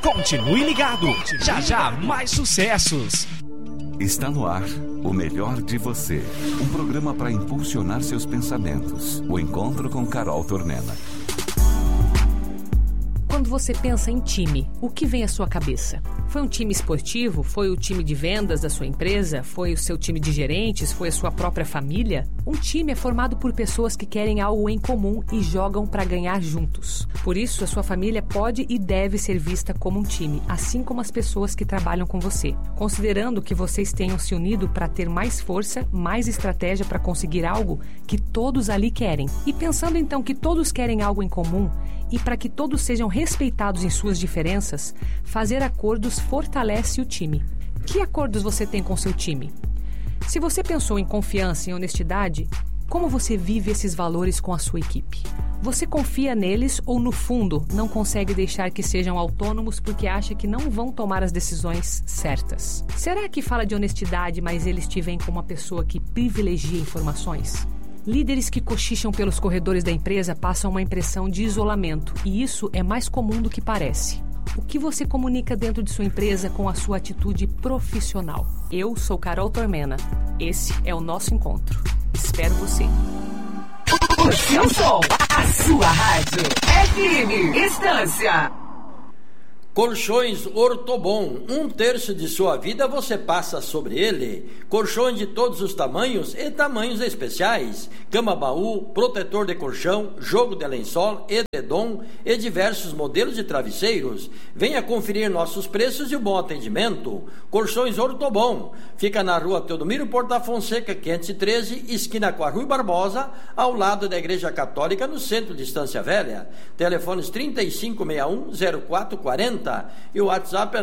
Continue ligado. Já já mais sucessos. Está no ar o melhor de você. Um programa para impulsionar seus pensamentos. O encontro com Carol Tormena. Quando você pensa em time, o que vem à sua cabeça? Foi um time esportivo? Foi o time de vendas da sua empresa? Foi o seu time de gerentes? Foi a sua própria família? Um time é formado por pessoas que querem algo em comum e jogam para ganhar juntos. Por isso, a sua família pode e deve ser vista como um time, assim como as pessoas que trabalham com você. Considerando que vocês tenham se unido para ter mais força, mais estratégia para conseguir algo que todos ali querem. E pensando então que todos querem algo em comum, e para que todos sejam respeitados em suas diferenças, fazer acordos fortalece o time. Que acordos você tem com seu time? Se você pensou em confiança e honestidade, como você vive esses valores com a sua equipe? Você confia neles ou, no fundo, não consegue deixar que sejam autônomos porque acha que não vão tomar as decisões certas? Será que fala de honestidade, mas eles te veem como uma pessoa que privilegia informações? Líderes que cochicham pelos corredores da empresa passam uma impressão de isolamento, e isso é mais comum do que parece. O que você comunica dentro de sua empresa com a sua atitude profissional? Eu sou Carol Tormena. Esse é o nosso encontro. Espero você. O seu som, a sua rádio. FM Estância. Colchões Ortobon, 1/3 de sua vida você passa sobre ele. Colchões de todos os tamanhos e tamanhos especiais. Cama-baú, protetor de colchão, jogo de lençol, edredom e diversos modelos de travesseiros. Venha conferir nossos preços e o bom atendimento. Colchões Ortobon, fica na rua Teodomiro Porta Fonseca, 513, esquina com a Rui Barbosa, ao lado da Igreja Católica, no centro de Estância Velha. Telefones 3561-0440 e o WhatsApp é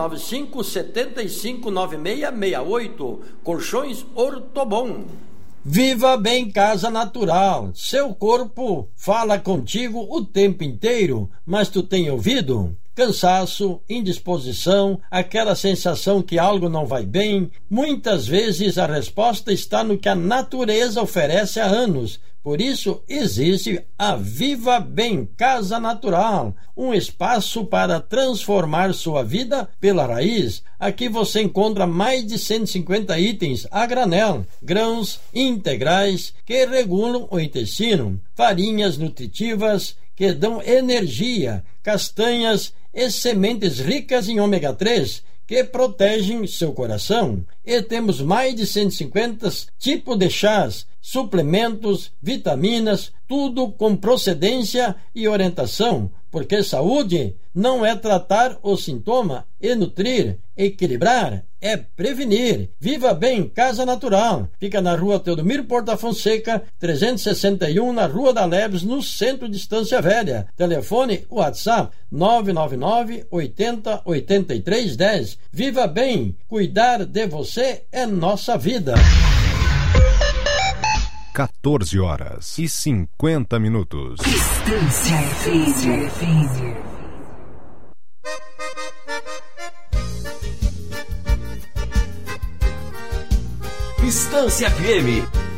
995-759668. Colchões Ortobon. Viva Bem Casa Natural. Seu corpo fala contigo o tempo inteiro, mas tu tem ouvido? Cansaço, indisposição, aquela sensação que algo não vai bem. Muitas vezes a resposta está no que a natureza oferece há anos. Por isso existe a Viva Bem Casa Natural, um espaço para transformar sua vida pela raiz. Aqui você encontra mais de 150 itens a granel, grãos integrais que regulam o intestino, farinhas nutritivas que dão energia, castanhas e sementes ricas em ômega 3 que protegem seu coração. E temos mais de 150 tipos de chás, suplementos, vitaminas, tudo com procedência e orientação, porque saúde não é tratar o sintoma e nutrir, equilibrar, é prevenir. Viva Bem Casa Natural. Fica na rua Teodomiro Porta Fonseca, 361, na Rua da Leves, no centro de Estância Velha. Telefone WhatsApp 999 80 83 10. Viva Bem, cuidar de você é nossa vida. 14h50. Estância FM. Estância FM